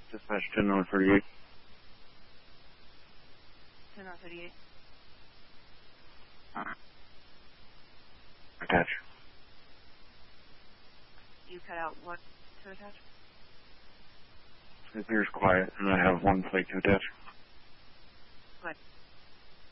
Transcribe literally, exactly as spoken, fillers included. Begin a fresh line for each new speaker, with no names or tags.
Dispatch ten oh thirty-eight.
ten oh thirty-eight.
Alright. Attach.
You cut out what to attach?
It appears quiet, and I have one plate to attach.
Good.